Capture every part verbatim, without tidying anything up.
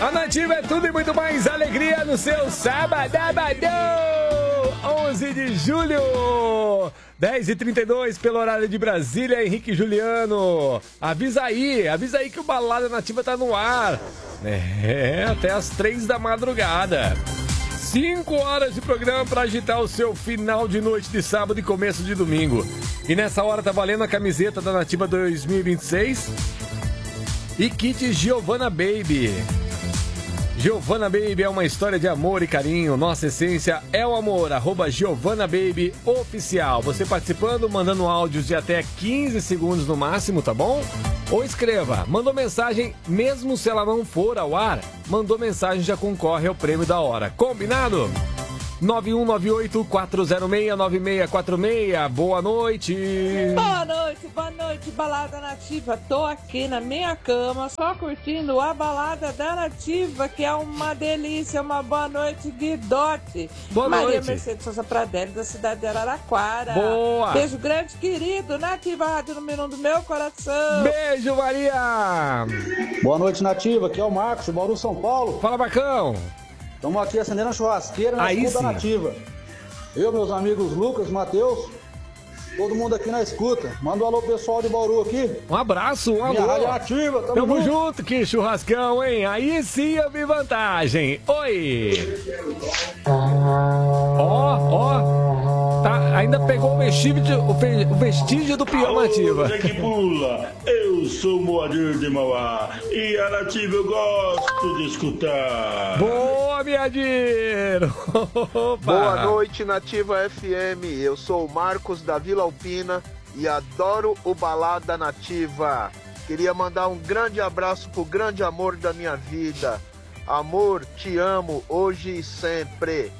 A Nativa é tudo e muito mais alegria no seu sábado, onze de julho, dez e trinta e dois pelo horário de Brasília. Henrique Juliano, avisa aí, avisa aí que o Balada Nativa tá no ar, é, até as três da madrugada. Cinco horas de programa para agitar o seu final de noite de sábado e começo de domingo. E nessa hora tá valendo a camiseta da Nativa dois mil e vinte e seis e kit Giovanna Baby. Giovanna Baby é uma história de amor e carinho. Nossa essência é o amor. Arroba Giovanna Baby Oficial. Você participando, mandando áudios de até quinze segundos no máximo, tá bom? Ou escreva. Mandou mensagem, mesmo se ela não for ao ar, mandou mensagem, já concorre ao prêmio da hora. Combinado? nove um nove oito, quatro zero seis, nove seis quatro seis. Boa noite. Boa noite, boa noite, Balada Nativa. Tô aqui na minha cama, só curtindo a Balada da Nativa, que é uma delícia. Uma boa noite, Guidote. Boa Maria noite. Mercedes Souza Pradelli, da cidade de Araraquara. Boa. Beijo grande, querido. Nativa, rádio número um do meu coração. Beijo, Maria. Boa noite, Nativa. Aqui é o Marcos, de Bauru, São Paulo. Fala, Marcão. Estamos aqui acendendo a churrasqueira na Aí escuta sim. Nativa. Eu, meus amigos Lucas, Matheus, todo mundo aqui na escuta. Manda um alô pessoal de Bauru aqui. Um abraço, um Minha alô. rádio ativa, tamo, Tamo junto. junto, que churrascão, hein? Aí sim eu vi vantagem. Oi! Ó, ó, tá, ainda pegou o vestígio, o fe- o vestígio do peão Nativa. Zé que pula, eu sou Moadir de Mauá e a Nativa eu gosto de escutar. Boa, Miadir! Opa. Boa noite, Nativa F M. Eu sou o Marcos da Vila Alpina e adoro o Balada Nativa. Queria mandar um grande abraço pro grande amor da minha vida. Amor, te amo hoje e sempre.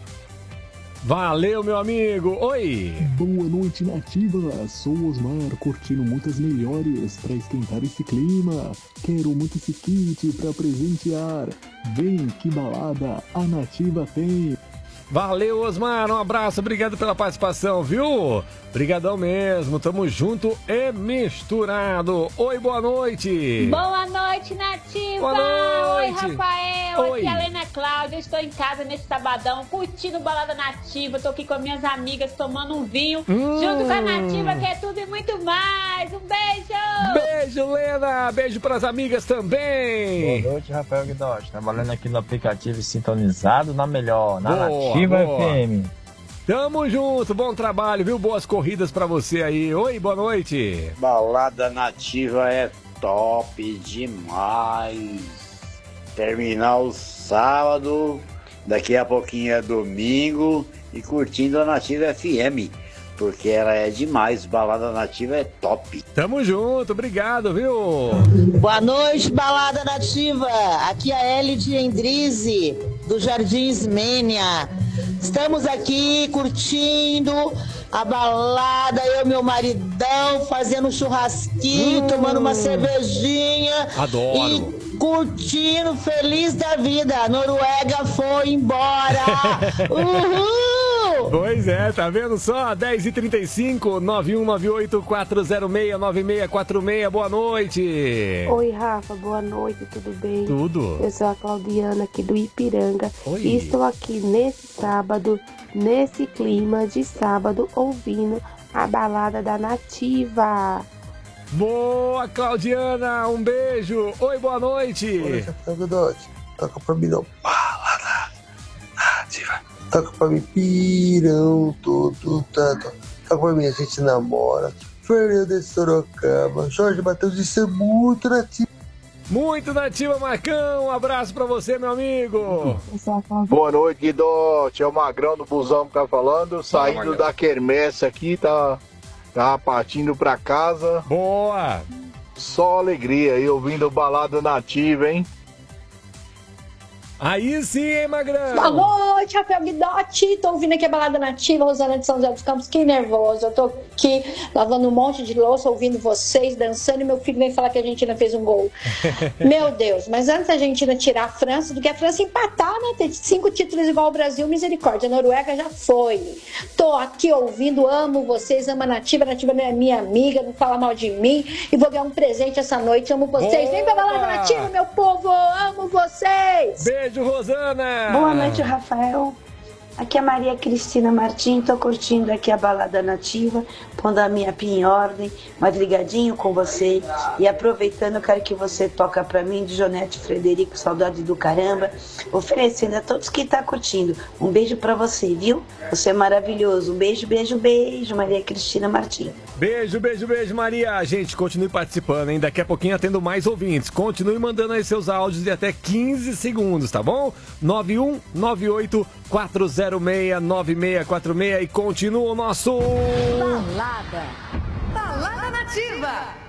Valeu, meu amigo. Oi! Boa noite, Nativa. Sou o Osmar, curtindo muitas melhores pra esquentar esse clima. Quero muito esse kit pra presentear. Vem, que balada a Nativa tem. Valeu, Osmar, um abraço, obrigado pela participação, viu? Obrigadão mesmo, tamo junto e misturado. Oi, boa noite. Boa noite, Nativa. Boa noite. Oi, Rafael. Oi. Aqui é a Helena Cláudia. Eu estou em casa nesse sabadão, curtindo Balada Nativa. Tô aqui com as minhas amigas, tomando um vinho, Hum. junto com a Nativa, que é tudo e muito mais. Um beijo. Beijo, Lena, beijo pras amigas também. Boa noite, Rafael Guidotti. Trabalhando aqui no aplicativo e sintonizado na melhor, na Boa, Nativa boa. F M. Tamo junto, bom trabalho, viu? Boas corridas pra você aí. Oi, boa noite. Balada Nativa é top demais. Terminar o sábado, daqui a pouquinho é domingo e curtindo a Nativa F M, porque ela é demais. Balada Nativa é top. Tamo junto, obrigado, viu? Boa noite, Balada Nativa. Aqui é a Eli de Endrize, do Jardim Ismênia. Estamos aqui curtindo a balada, eu e meu maridão, fazendo um churrasquinho, Hum. tomando uma cervejinha. Adoro. E curtindo, feliz da vida. A Noruega foi embora. Uhul! Pois é, tá vendo só? dez e trinta e cinco, nove um nove oito, quatro zero seis, nove seis quatro seis, boa noite. Oi, Rafa, boa noite, tudo bem? Tudo. Eu sou a Claudiana aqui do Ipiranga. Oi. E estou aqui nesse sábado, nesse clima de sábado, ouvindo a balada da Nativa. Boa, Claudiana, um beijo. Oi, boa noite. Toca pra mim não. Balada Nativa. Toca pra mim, pirão todo tanto. Toca pra mim, a gente namora. Fernando de Sorocaba. Jorge Matheus, isso é muito nativo. Muito Nativa, Marcão. Um abraço pra você, meu amigo. Boa noite, Guidotti. É o Magrão do Busão que tá falando. Saindo Magrão. da quermesse aqui, tá, tá partindo pra casa. Aí sim, hein, Magrão? Boa noite, Rafael Guidotti. Tô ouvindo aqui a Balada Nativa, Rosana de São José dos Campos. Que nervosa. Eu tô aqui lavando um monte de louça, ouvindo vocês, dançando, e meu filho vem falar que a Argentina fez um gol. Meu Deus, mas antes da Argentina tirar a França, do que a França empatar, né? Ter cinco títulos igual ao Brasil, misericórdia. A Noruega já foi. Tô aqui ouvindo, amo vocês, amo a Nativa. A Nativa é minha amiga, não fala mal de mim. E vou ganhar um presente essa noite. Amo vocês. Vem pra Balada Nativa, meu povo. Amo vocês. Beijo. Beijo, Rosana! Boa noite, Rafael. Aqui é a Maria Cristina Martins, tô curtindo aqui a Balada Nativa, pondo a minha pia em ordem, madrigadinho com você. E aproveitando, eu quero que você toca pra mim de Jonete Frederico, saudade do caramba, oferecendo a todos que tá curtindo. Um beijo pra você, viu? Você é maravilhoso. Um beijo, beijo, beijo, Maria Cristina Martins. Beijo, beijo, beijo, Maria. Gente, continue participando, hein? Daqui a pouquinho atendo mais ouvintes. Continue mandando aí seus áudios de até quinze segundos, tá bom? nove um nove oito quatro zero seis nove seis quatro seis e continua o nosso... Balada. Balada Nativa.